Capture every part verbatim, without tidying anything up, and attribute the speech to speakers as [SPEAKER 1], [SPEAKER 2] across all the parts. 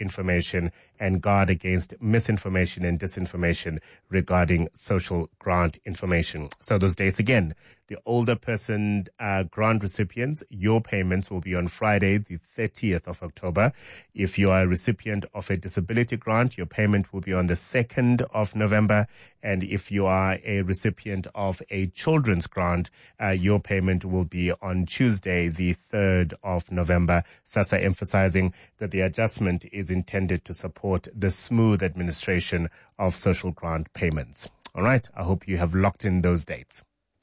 [SPEAKER 1] information and guard against misinformation and disinformation regarding social grant information. So those dates again, the older person uh, grant recipients, your payments will be on Friday, the thirtieth of October. If you are a recipient of a disability grant, your payment will be on the second of November. And if you are a recipient of a children's grant, uh, your payment will be on Tuesday, the third of November. SASSA emphasizing that the adjustment is intended to support the smooth administration of social grant payments. All right. I hope you have locked in those dates.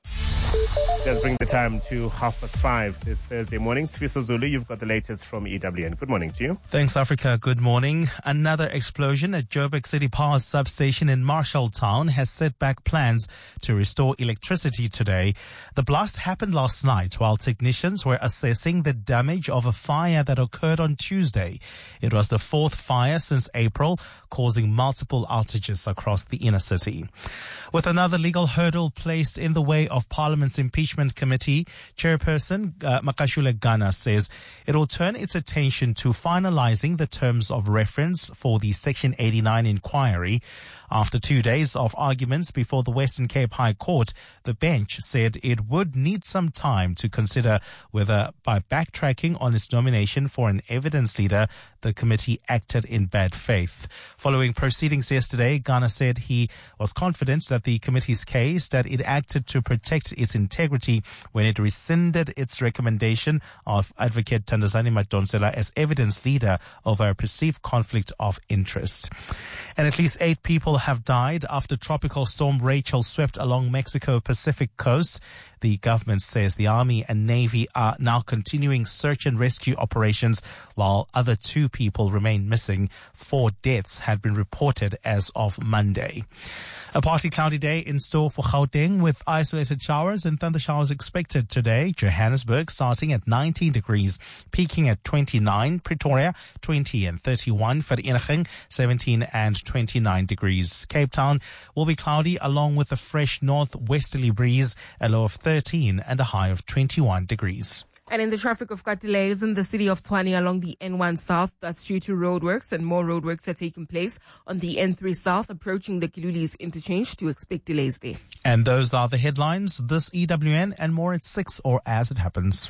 [SPEAKER 1] Let's bring the time to half past five this Thursday morning. Sifiso Zulu, you've got the latest from E W N. Good morning to you.
[SPEAKER 2] Thanks, Africa. Good morning. Another explosion at Joburg City Power substation in Marshalltown has set back plans to restore electricity today. The blast happened last night while technicians were assessing the damage of a fire that occurred on Tuesday. It was the fourth fire since April, causing multiple outages across the inner city. With another legal hurdle placed in the way of Parliament's impeachment committee, Chairperson uh, Makashule Ghana says it will turn its attention to finalizing the terms of reference for the Section eighty-nine inquiry. After two days of arguments before the Western Cape High Court, the bench said it would need some time to consider whether, by backtracking on its nomination for an evidence leader, the committee acted in bad faith. Following proceedings yesterday, Ghana said he was confident that the committee's case that it acted to protect its integrity when it rescinded its recommendation of Advocate Thandazani Madonsela as evidence leader over a perceived conflict of interest. And at least eight people have died after Tropical Storm Rachel swept along Mexico Pacific coast. The government says the Army and Navy are now continuing search and rescue operations while other two people remain missing. Four deaths had been reported as of Monday. A partly cloudy day in store for Gauteng with isolated showers and thunder showers expected today. Johannesburg starting at nineteen degrees, peaking at twenty-nine. Pretoria twenty and thirty-one. Vereeniging seventeen and twenty-nine degrees. Cape Town will be cloudy along with a fresh northwesterly breeze, a low of thirteen and a high of twenty-one degrees.
[SPEAKER 3] And in the traffic, we've got delays in the city of Tshwane along the N one South. That's due to roadworks, and more roadworks are taking place on the N three South approaching the Kilulis interchange. To expect delays there.
[SPEAKER 2] And those are the headlines. This E W N and more at six or as it happens.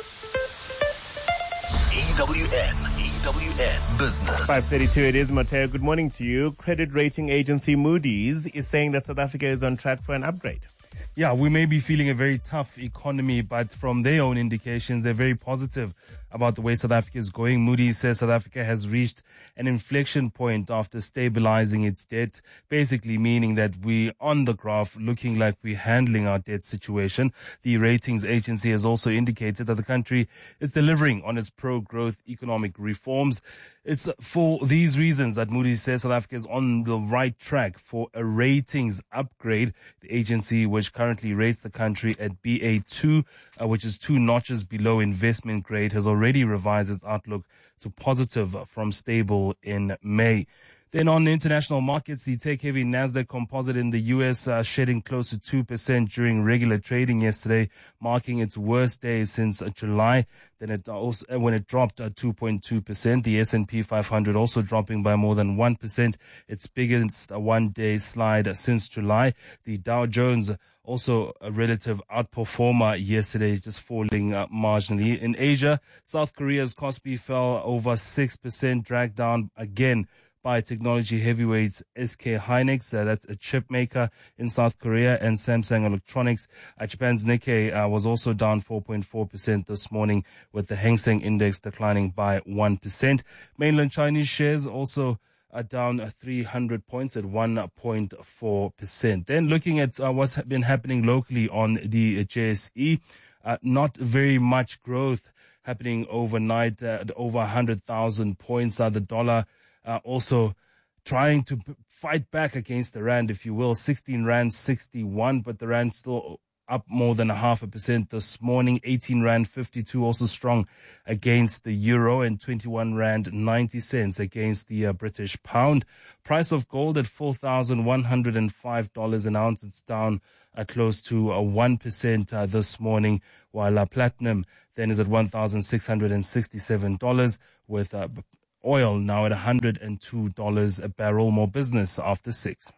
[SPEAKER 4] E W N, E W N Business.
[SPEAKER 1] five thirty-two it is, Mateo. Good morning to you. Credit rating agency Moody's is saying that South Africa is on track for an upgrade.
[SPEAKER 5] Yeah, we may be feeling a very tough economy, but from their own indications, they're very positive about the way South Africa is going. Moody's says South Africa has reached an inflection point after stabilizing its debt, basically meaning that we're on the graph looking like we're handling our debt situation. The ratings agency has also indicated that the country is delivering on its pro-growth economic reforms. It's for these reasons that Moody's says South Africa is on the right track for a ratings upgrade. The agency, which currently rates the country at B A two, uh, which is two notches below investment grade, has already revised its outlook to positive from stable in May. Then on the international markets, the tech-heavy Nasdaq Composite in the U S uh, shedding close to two percent during regular trading yesterday, marking its worst day since uh, July. Then it also, uh, when it dropped uh, two point two percent, the S and P five hundred also dropping by more than one percent, its biggest uh, one-day slide uh, since July. The Dow Jones also a relative outperformer yesterday, just falling uh, marginally. In Asia, South Korea's Kospi fell over six percent, dragged down again by technology heavyweights S K Hynix, uh, that's a chip maker in South Korea, and Samsung Electronics. Uh, Japan's Nikkei uh, was also down four point four percent this morning, with the Hang Seng Index declining by one percent. Mainland Chinese shares also are down three hundred points at one point four percent. Then looking at uh, what's been happening locally on the J S E, uh, not very much growth happening overnight, uh, at over one hundred thousand points. Uh, the dollar Uh, also trying to p- fight back against the rand, if you will, sixteen rand sixty-one, but the rand still up more than a half a percent this morning. eighteen rand fifty-two also strong against the euro, and twenty-one rand ninety cents against the uh, British pound. Price of gold at four thousand one hundred five dollars an ounce. It's down uh, close to uh, one percent uh, this morning, while uh, platinum then is at one thousand six hundred sixty-seven dollars with uh, Oil now at one hundred two dollars a barrel. More business after six.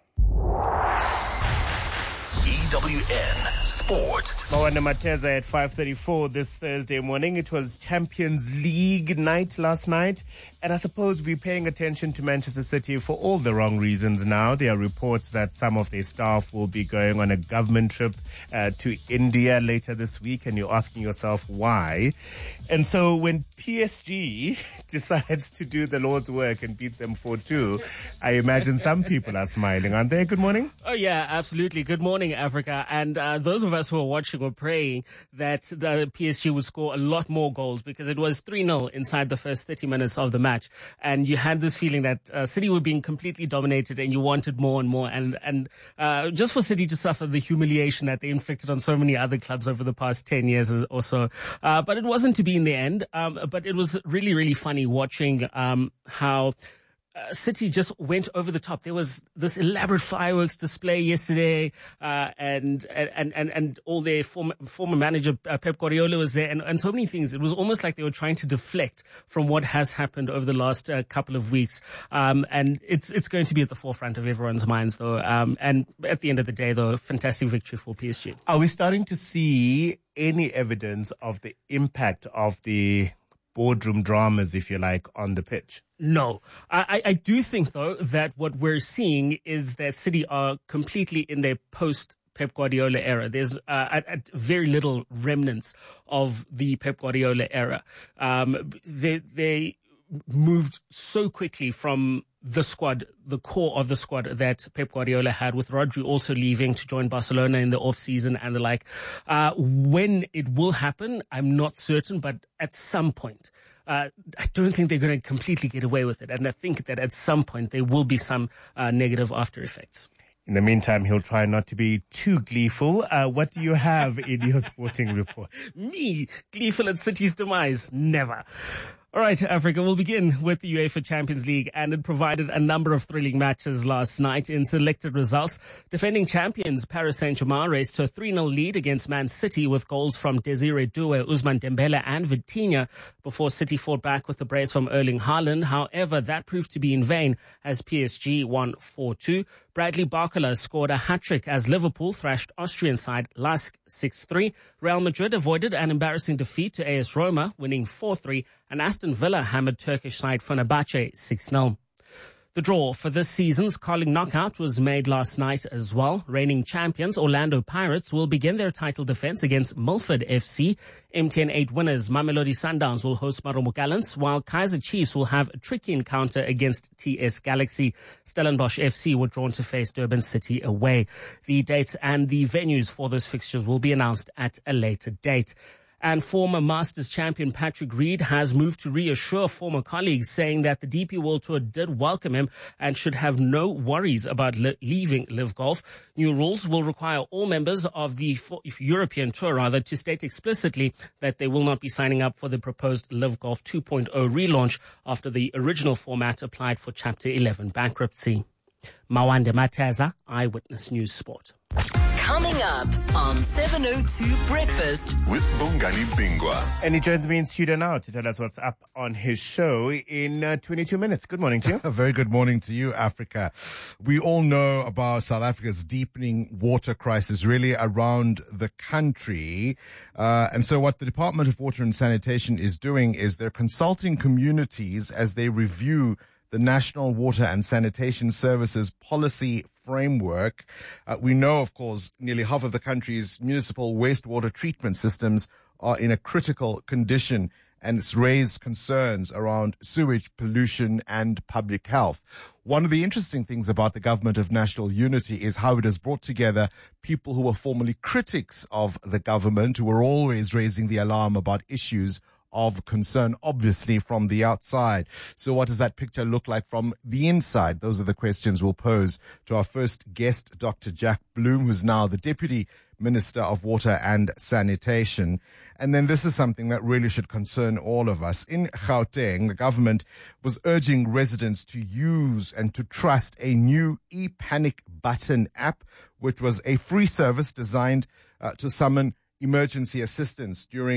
[SPEAKER 4] E W N Sport.
[SPEAKER 1] Mawanda Mateza at five thirty-four this Thursday morning. It was Champions League night last night. And I suppose we're paying attention to Manchester City for all the wrong reasons now. There are reports that some of their staff will be going on a government trip uh, to India later this week. And you're asking yourself why. And so when P S G decides to do the Lord's work and beat them four two, I imagine some people are smiling, aren't they? Good morning.
[SPEAKER 6] Oh, yeah, absolutely. Good morning, Africa. And uh, those of us who are watching were praying that the P S G would score a lot more goals, because it was three nil inside the first thirty minutes of the match. And you had this feeling that uh, City were being completely dominated and you wanted more and more. And, and uh, just for City to suffer the humiliation that they inflicted on so many other clubs over the past ten years or so. Uh, but it wasn't to be in the end. Um, but it was really, really funny watching um, how Uh, City just went over the top. There was this elaborate fireworks display yesterday, uh, and, and, and, and all their former, former manager, uh, Pep Guardiola, was there, and, and so many things. It was almost like they were trying to deflect from what has happened over the last uh, couple of weeks. Um, and it's, it's going to be at the forefront of everyone's minds, though. Um, and at the end of the day, though, fantastic victory for P S G.
[SPEAKER 1] Are we starting to see any evidence of the impact of the boardroom dramas, if you like, on the pitch?
[SPEAKER 6] No. I, I do think, though, that what we're seeing is that City are completely in their post Pep Guardiola era. There's uh, at, at very little remnants of the Pep Guardiola era. Um, they, they moved so quickly from the squad, the core of the squad that Pep Guardiola had, with Rodri also leaving to join Barcelona in the off-season and the like. Uh, when it will happen, I'm not certain, but at some point, uh, I don't think they're going to completely get away with it. And I think that at some point there will be some uh, negative after effects.
[SPEAKER 1] In the meantime, he'll try not to be too gleeful. Uh, what do you have in your sporting report?
[SPEAKER 6] Me, gleeful at City's demise? Never. All right, Africa, we'll begin with the UEFA Champions League, and it provided a number of thrilling matches last night. In selected results, defending champions Paris Saint-Germain raced to a three nil lead against Man City with goals from Desiree Doué, Ousmane Dembele and Vitinha, before City fought back with the brace from Erling Haaland. However, that proved to be in vain as P S G won four two. Bradley Barcola scored a hat-trick as Liverpool thrashed Austrian side Lask six three. Real Madrid avoided an embarrassing defeat to A S Roma, winning four three, and Aston Villa hammered Turkish side Fenerbahce six nil. The draw for this season's Carling Knockout was made last night as well. Reigning champions Orlando Pirates will begin their title defense against Milford F C. M T N eight winners Mamelodi Sundowns will host Marumo Gallants, while Kaizer Chiefs will have a tricky encounter against T S Galaxy. Stellenbosch F C were drawn to face Durban City away. The dates and the venues for those fixtures will be announced at a later date. And former Masters champion Patrick Reed has moved to reassure former colleagues, saying that the D P World Tour did welcome him and should have no worries about le- leaving Live Golf. New rules will require all members of the European Tour rather to state explicitly that they will not be signing up for the proposed Live Golf two point oh relaunch after the original format applied for Chapter eleven bankruptcy. Mawanda Mateza, Eyewitness News Sport.
[SPEAKER 7] Coming up on seven oh two Breakfast
[SPEAKER 4] with Bongani Bingwa.
[SPEAKER 1] And he joins me in studio now to tell us what's up on his show in uh, twenty-two minutes. Good morning to you.
[SPEAKER 8] A very good morning to you, Africa. We all know about South Africa's deepening water crisis really around the country. Uh, and so what the Department of Water and Sanitation is doing is they're consulting communities as they review the National Water and Sanitation Services policy framework. Uh, we know, of course, nearly half of the country's municipal wastewater treatment systems are in a critical condition, and it's raised concerns around sewage pollution and public health. One of the interesting things about the Government of National Unity is how it has brought together people who were formerly critics of the government, who were always raising the alarm about issues of concern, obviously, from the outside. So what does that picture look like from the inside? Those are the questions we'll pose to our first guest, Doctor Jack Bloom, who's now the Deputy Minister of Water and Sanitation. And then this is something that really should concern all of us. In Gauteng, the government was urging residents to use and to trust a new e-panic button app, which was a free service designed uh, to summon emergency assistance during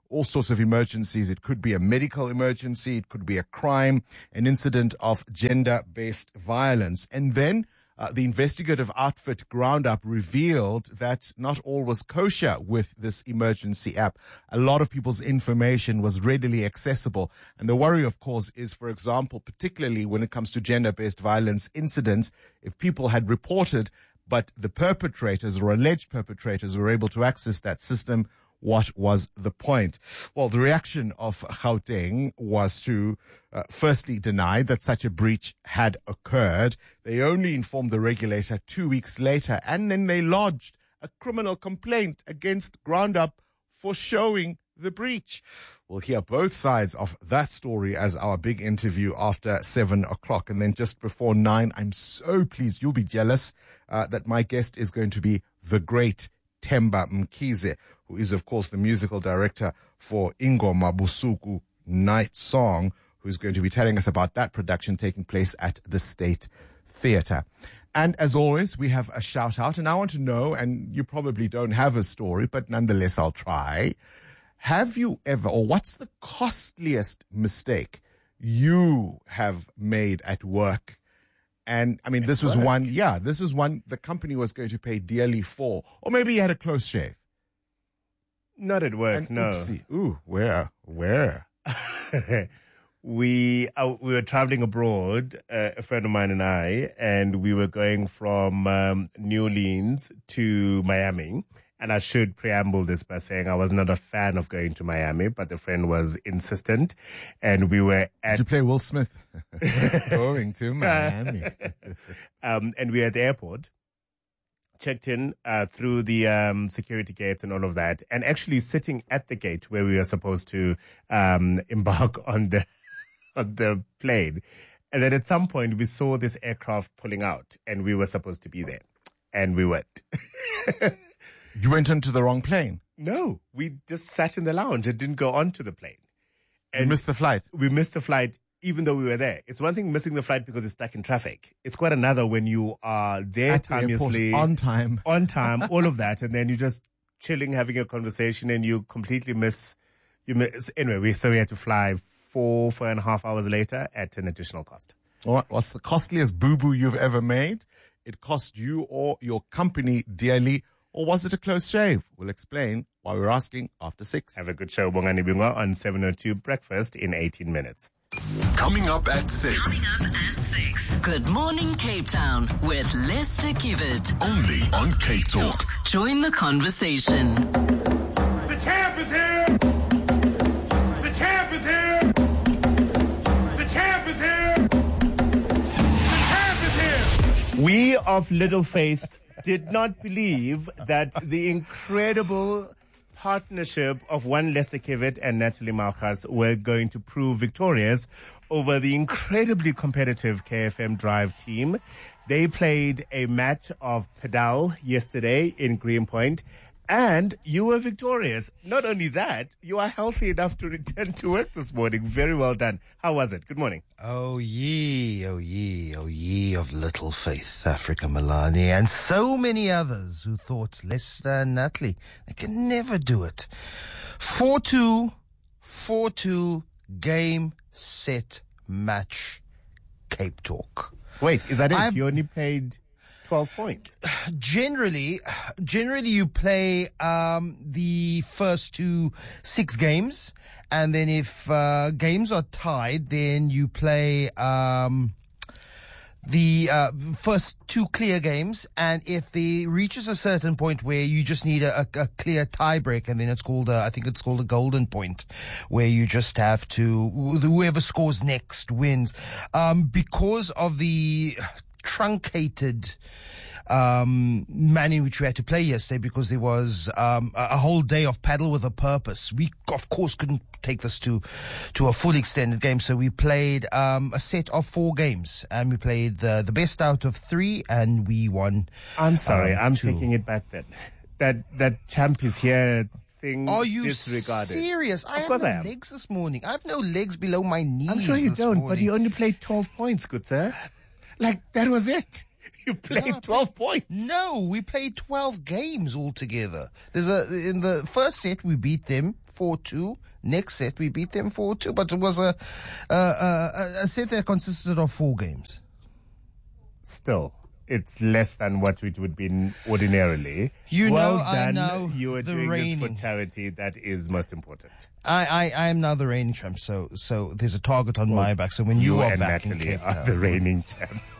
[SPEAKER 8] all sorts of emergencies. It could be a medical emergency. It could be a crime, an incident of gender-based violence. And then uh, the investigative outfit GroundUp revealed that not all was kosher with this emergency app. A lot of people's information was readily accessible. And the worry, of course, is, for example, particularly when it comes to gender-based violence incidents, if people had reported, but the perpetrators or alleged perpetrators were able to access that system, what was the point? Well, the reaction of Gauteng was to uh, firstly deny that such a breach had occurred. They only informed the regulator two weeks later, and then they lodged a criminal complaint against GroundUp for showing the breach. We'll hear both sides of that story as our big interview after seven o'clock. And then just before nine, I'm so pleased, you'll be jealous, uh, that my guest is going to be the great Themba Mkhize, who is, of course, the musical director for Ingoma Busuku Night Song, who's going to be telling us about that production taking place at the State Theatre. And as always, we have a shout out, and I want to know, and you probably don't have a story, but nonetheless, I'll try. Have you ever, or what's the costliest mistake you have made at work? And I mean, this was one, yeah, this is one the company was going to pay dearly for, or maybe you had a close shave.
[SPEAKER 1] Not at work,
[SPEAKER 8] And
[SPEAKER 1] no.
[SPEAKER 8] oopsie. Ooh, where, where?
[SPEAKER 1] we uh, we were traveling abroad, uh, a friend of mine and I, and we were going from um, New Orleans to Miami. And I should preamble this by saying I was not a fan of going to Miami, but the friend was insistent. And we were at...
[SPEAKER 8] Did you play Will Smith? Going to Miami.
[SPEAKER 1] um, and we were at the airport, checked in uh, through the um, security gates and all of that, and actually sitting at the gate where we were supposed to um, embark on the on the plane. And then at some point we saw this aircraft pulling out, and we were supposed to be there, and we weren't.
[SPEAKER 8] You went into the wrong plane.
[SPEAKER 1] No, we just sat in the lounge and didn't go onto the plane.
[SPEAKER 8] And you missed the flight.
[SPEAKER 1] We missed the flight even though we were there. It's one thing missing the flight because it's stuck in traffic. It's quite another when you are there
[SPEAKER 8] At the airport,
[SPEAKER 1] timeously.
[SPEAKER 8] on time.
[SPEAKER 1] On time, all of that. And then you're just chilling, having a conversation, and you completely miss, you miss. Anyway, we, so we had to fly four, four and a half hours later at an additional cost.
[SPEAKER 8] What, what's the costliest boo-boo you've ever made? It cost you or your company dearly. Or was it a close shave? We'll explain why we're asking after six.
[SPEAKER 1] Have a good show, Bongani Bingwa, on seven oh two Breakfast in eighteen minutes.
[SPEAKER 4] Coming up at six.
[SPEAKER 7] Coming up at six. Good morning, Cape Town with Lester Kivet.
[SPEAKER 4] Only on Cape Talk.
[SPEAKER 7] Join the conversation.
[SPEAKER 9] The champ is here! The champ is here! The champ is here! The champ is here!
[SPEAKER 1] We of Little Faith did not believe that the incredible partnership of one Lester Kivet and Natalie Malchus were going to prove victorious over the incredibly competitive K F M Drive team. They played a match of padel yesterday in Greenpoint, and you were victorious. Not only that, you are healthy enough to return to work this morning. Very well done. How was it? Good morning.
[SPEAKER 10] Oh ye, oh ye, oh ye of Little Faith, Africa Milani, and so many others who thought Lester and Natalie, they can never do it. four two, four two, game, set, match, Cape Talk.
[SPEAKER 1] Wait, is that it?
[SPEAKER 10] I've-
[SPEAKER 1] You only played twelve points.
[SPEAKER 10] Generally, generally you play um, the first two six games, and then if uh, games are tied, then you play um, the uh, first two clear games, and if they reaches a certain point where you just need a, a, a clear tiebreak, and then it's called, a, I think it's called a golden point, where you just have to, whoever scores next wins. Um, because of the truncated um, manner in which we had to play yesterday, because there was um, a, a whole day of paddle with a purpose. We, of course, couldn't take this to to a full extended game, so we played um, a set of four games, and we played the the best out of three, and we won.
[SPEAKER 1] I'm sorry,
[SPEAKER 10] um,
[SPEAKER 1] I'm
[SPEAKER 10] two.
[SPEAKER 1] taking it back then. That that champ is here thing
[SPEAKER 10] Are you
[SPEAKER 1] disregarded.
[SPEAKER 10] serious? I
[SPEAKER 1] Of
[SPEAKER 10] have
[SPEAKER 1] course
[SPEAKER 10] no
[SPEAKER 1] I am.
[SPEAKER 10] legs this morning. I have no legs below my knees.
[SPEAKER 1] I'm sure you
[SPEAKER 10] this
[SPEAKER 1] don't,
[SPEAKER 10] morning.
[SPEAKER 1] but you only played twelve points, good sir. Like, that was it. You played
[SPEAKER 10] No, I
[SPEAKER 1] twelve points.
[SPEAKER 10] No, we played twelve games altogether. There's a, in the first set, we beat them four two. Next set, we beat them four two, but it was a, a, a, a set that consisted of four games.
[SPEAKER 1] Still, it's less than what it would be ordinarily.
[SPEAKER 10] You
[SPEAKER 1] well
[SPEAKER 10] know,
[SPEAKER 1] done.
[SPEAKER 10] I know
[SPEAKER 1] You are
[SPEAKER 10] the
[SPEAKER 1] doing
[SPEAKER 10] reigning.
[SPEAKER 1] this for charity. That is most important.
[SPEAKER 10] I, I, I am now the reigning champ, so so there's a target on my back. So when you,
[SPEAKER 1] You
[SPEAKER 10] are
[SPEAKER 1] and
[SPEAKER 10] back in
[SPEAKER 1] Natalie
[SPEAKER 10] Cape
[SPEAKER 1] are
[SPEAKER 10] Town,
[SPEAKER 1] the reigning champs.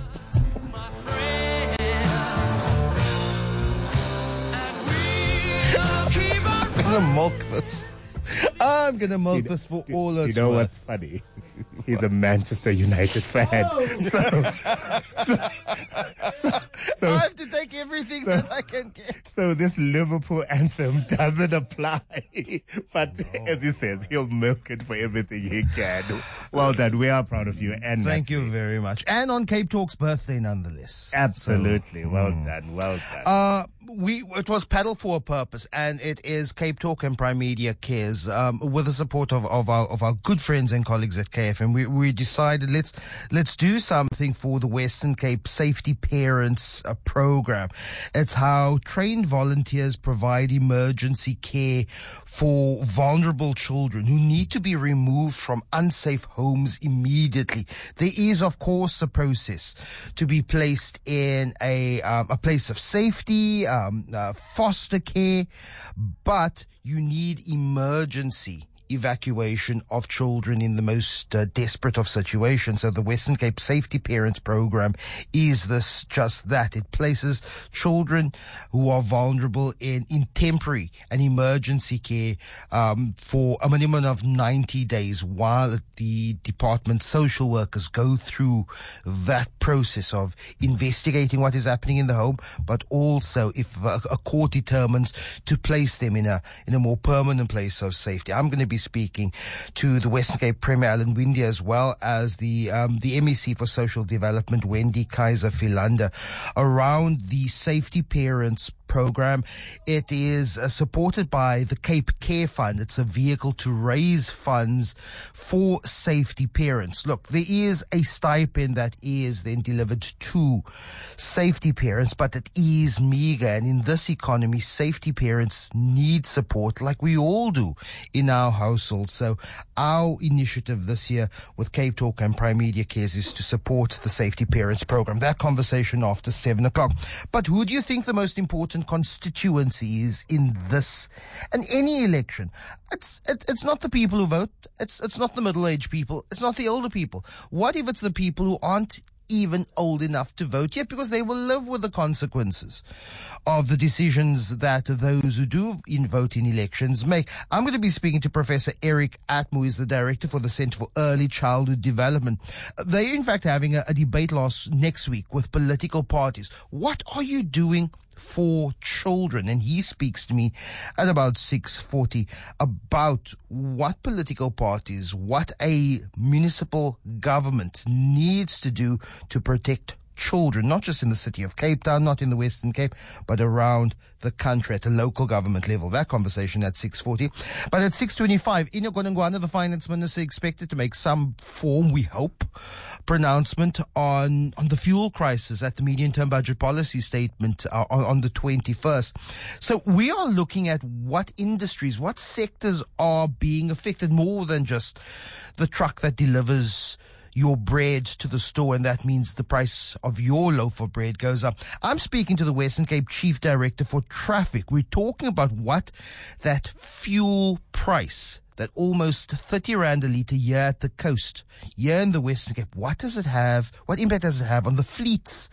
[SPEAKER 10] I'm gonna milk this. I'm gonna milk
[SPEAKER 1] You-
[SPEAKER 10] this for
[SPEAKER 1] you-
[SPEAKER 10] all it's
[SPEAKER 1] You know
[SPEAKER 10] worth.
[SPEAKER 1] what's funny? He's a Manchester United fan. So, so, so, so,
[SPEAKER 10] I have to take everything
[SPEAKER 1] so-
[SPEAKER 10] that I can get.
[SPEAKER 1] so this Liverpool anthem doesn't apply. But as he says, he'll milk it for everything he can. Well done. We are proud of you. And
[SPEAKER 10] Thank you
[SPEAKER 1] Natalie.
[SPEAKER 10] very much. And on Cape Talk's birthday, nonetheless.
[SPEAKER 1] Absolutely. well done. Well done.
[SPEAKER 10] Uh, we it was Paddle for a Purpose, and it is Cape Talk and Prime Media Cares, um, with the support of, of our of our good friends and colleagues at K F M. We we decided let's let's do something for the Western Cape Safety Parents uh, program. It's how trained volunteers provide emergency care for vulnerable children who need to be removed from unsafe homes immediately. There is, of course, a process to be placed in a um, a place of safety. Um, uh, foster care, but you need emergency evacuation of children in the most uh, desperate of situations. So the Western Cape Safety Parents Program is this just that. It places children who are vulnerable in, in temporary and emergency care um, for a minimum of ninety days while the department social workers go through that process of investigating what is happening in the home, but also if a, a court determines to place them in a in a more permanent place of safety. I'm going to be speaking to the Western Cape Premier Alan Windy, as well as the um, the M E C for Social Development, Wendy Kaiser Philander, around the Safety Parents program. It is uh, supported by the Cape Care Fund. It's a vehicle to raise funds for safety parents. Look, there is a stipend that is then delivered to safety parents, but it is meager. And in this economy, safety parents need support like we all do in our households. So our initiative this year with Cape Talk and Prime Media Cares is to support the Safety Parents program. That conversation after seven o'clock. But who do you think the most important constituency is in this and any election? It's it, it's not the people who vote. It's it's not the middle-aged people. It's not the older people. What if it's the people who aren't even old enough to vote yet, because they will live with the consequences of the decisions that those who do in vote in elections make? I'm going to be speaking to Professor Eric Atmo, who is the director for the Center for Early Childhood Development. They're in fact having a, a debate last next week with political parties. What are you doing for children? And he speaks to me at about six forty about what political parties, what a municipal government needs to do to protect children, not just in the city of Cape Town, not in the Western Cape, but around the country at a local government level. That conversation at six forty. But at six twenty-five, Ino Gonongwana, the finance minister, expected to make some form, we hope, pronouncement on, on the fuel crisis at the medium-term budget policy statement uh, on, on the twenty-first. So we are looking at what industries, what sectors are being affected more than just the truck that delivers your bread to the store, and that means the price of your loaf of bread goes up. I'm speaking to the Western Cape Chief Director for Traffic. We're talking about what that fuel price, that almost thirty rand a litre here at the coast, here in the Western Cape, what does it have, what impact does it have on the fleets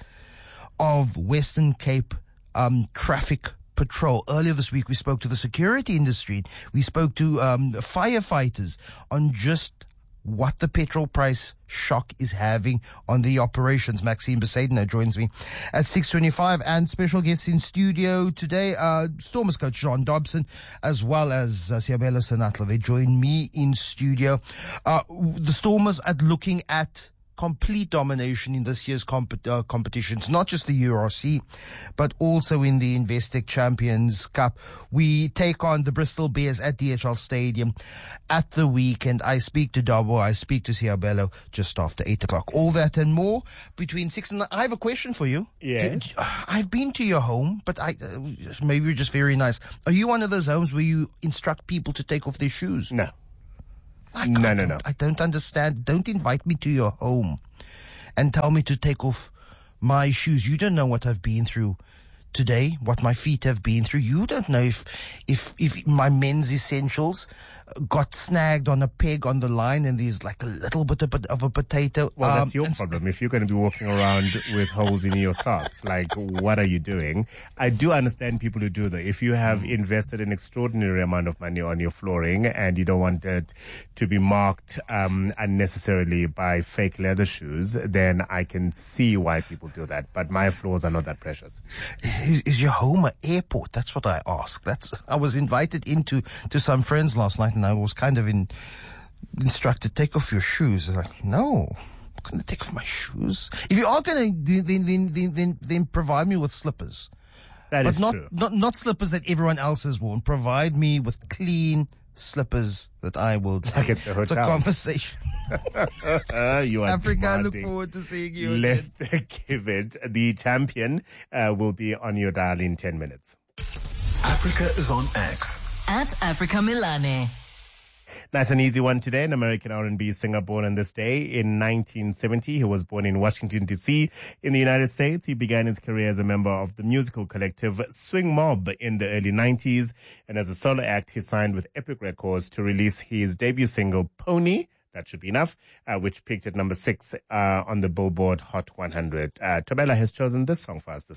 [SPEAKER 10] of Western Cape um, traffic patrol? Earlier this week, we spoke to the security industry. We spoke to um, firefighters on just what the petrol price shock is having on the operations. Maxime Besaidner joins me at six twenty-five, and special guests in studio today, uh, Stormers coach John Dobson, as well as uh, Siabela Senatla. They join me in studio. Uh, the Stormers are looking at complete domination in this year's comp- uh, competitions, not just the U R C, but also in the Investec Champions Cup. We take on the Bristol Bears at D H L Stadium at the weekend. I speak to Dabo, I speak to Siabello just after eight o'clock. All that and more between six and nine. I have a question for you.
[SPEAKER 1] Yes.
[SPEAKER 10] I've been to your home, but I uh, maybe you're just very nice. Are you one of those homes where you instruct people to take off their shoes?
[SPEAKER 1] No.
[SPEAKER 10] I
[SPEAKER 1] No, no, no.
[SPEAKER 10] I don't understand. Don't invite me to your home and tell me to take off my shoes. You don't know what I've been through today, what my feet have been through. You don't know if, if, if my men's essentials got snagged on a peg on the line and there's like a little bit of, of a potato.
[SPEAKER 1] Well,
[SPEAKER 10] um,
[SPEAKER 1] that's your
[SPEAKER 10] and-
[SPEAKER 1] problem. If you're going to be walking around with holes in your socks, like, what are you doing? I do understand people who do that. If you have invested an extraordinary amount of money on your flooring and you don't want it to be marked um, unnecessarily by fake leather shoes, then I can see why people do that. But my floors are not that precious.
[SPEAKER 10] Is, is your home an airport? That's what I ask. That's, I was invited into, to some friends last night and I was kind of in, instructed, take off your shoes. I was like, no, I'm going to take off my shoes. If you are going to, then, then, then, then, then provide me with slippers.
[SPEAKER 1] That
[SPEAKER 10] but
[SPEAKER 1] is
[SPEAKER 10] not,
[SPEAKER 1] true.
[SPEAKER 10] not, not slippers that everyone else has worn. Provide me with clean slippers that I will.
[SPEAKER 1] Like at the
[SPEAKER 10] It's a
[SPEAKER 1] hotels.
[SPEAKER 10] conversation.
[SPEAKER 1] Uh, you are
[SPEAKER 10] Africa, I look
[SPEAKER 1] demanding.
[SPEAKER 10] forward to seeing you again.
[SPEAKER 1] Lester Kivet, the champion, uh, will be on your dial in ten minutes.
[SPEAKER 4] Africa is on X.
[SPEAKER 7] At Africa Milane.
[SPEAKER 1] Nice and easy one today. An American R and B singer born on this day in nineteen seventy. He was born in Washington, D C in the United States. He began his career as a member of the musical collective Swing Mob in the early nineties. And as a solo act, he signed with Epic Records to release his debut single, Pony. That should be enough, uh, which peaked at number six uh, on the Billboard Hot one hundred. Uh, Tobela has chosen this song for us this